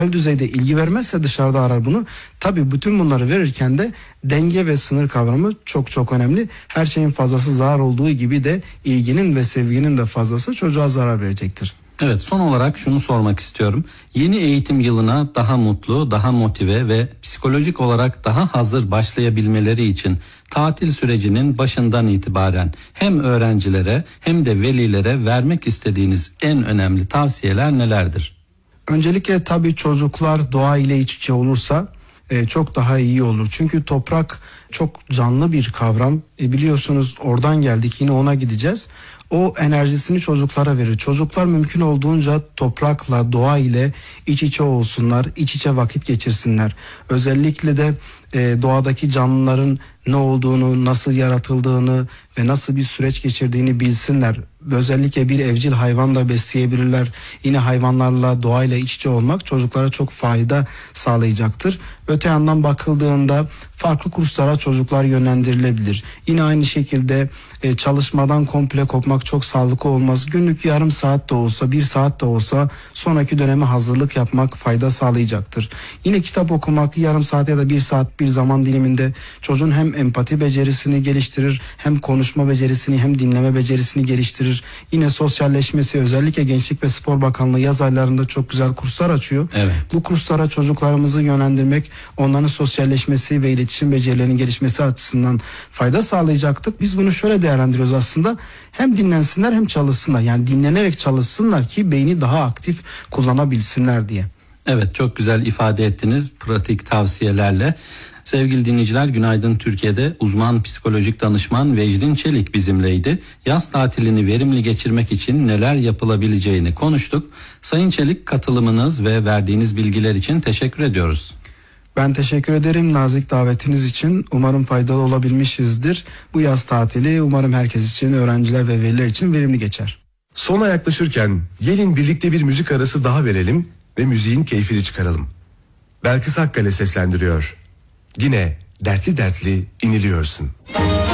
düzeyde ilgi vermezse dışarıda arar bunu. Tabii bütün bunları verirken de denge ve sınır kavramı çok çok önemli. Her şeyin fazlası zarar olduğu gibi de ilginin ve sevginin de fazlası çocuğa zarar verecektir. Evet, son olarak şunu sormak istiyorum. Yeni eğitim yılına daha mutlu, daha motive ve psikolojik olarak daha hazır başlayabilmeleri için tatil sürecinin başından itibaren hem öğrencilere hem de velilere vermek istediğiniz en önemli tavsiyeler nelerdir? Öncelikle tabii çocuklar doğa ile iç içe olursa çok daha iyi olur. Çünkü toprak çok canlı bir kavram. Biliyorsunuz oradan geldik, yine ona gideceğiz. O enerjisini çocuklara verir. Çocuklar mümkün olduğunca toprakla, doğa ile iç içe olsunlar, iç içe vakit geçirsinler. Özellikle de doğadaki canlıların ne olduğunu, nasıl yaratıldığını ve nasıl bir süreç geçirdiğini bilsinler. Özellikle bir evcil hayvan da besleyebilirler. Yine hayvanlarla, doğayla iç içe olmak çocuklara çok fayda sağlayacaktır. Öte yandan bakıldığında farklı kurslara çocuklar yönlendirilebilir. Yine aynı şekilde çalışmadan komple kopmak çok sağlıklı olmaz. Günlük yarım saat de olsa, bir saat de olsa sonraki döneme hazırlık yapmak fayda sağlayacaktır. Yine kitap okumak yarım saat ya da bir saat bir zaman diliminde çocuğun hem empati becerisini geliştirir, hem konuşma becerisini, hem dinleme becerisini geliştirir. Yine sosyalleşmesi, özellikle Gençlik ve Spor Bakanlığı yaz aylarında çok güzel kurslar açıyor. Evet. Bu kurslara çocuklarımızı yönlendirmek onların sosyalleşmesi ve iletişim becerilerinin gelişmesi açısından fayda sağlayacaktır. Biz bunu şöyle değerlendiriyoruz aslında. Hem dinlensinler hem çalışsınlar. Yani dinlenerek çalışsınlar ki beyni daha aktif kullanabilsinler diye. Evet, çok güzel ifade ettiniz pratik tavsiyelerle. Sevgili dinleyiciler, Günaydın Türkiye'de uzman psikolojik danışman Vecdin Çelik bizimleydi. Yaz tatilini verimli geçirmek için neler yapılabileceğini konuştuk. Sayın Çelik, katılımınız ve verdiğiniz bilgiler için teşekkür ediyoruz. Ben teşekkür ederim nazik davetiniz için. Umarım faydalı olabilmişizdir. Bu yaz tatili umarım herkes için, öğrenciler ve veliler için verimli geçer. Sona yaklaşırken gelin birlikte bir müzik arası daha verelim ve müziğin keyfini çıkaralım. Belkıs Akkale seslendiriyor. Yine dertli dertli iniliyorsun.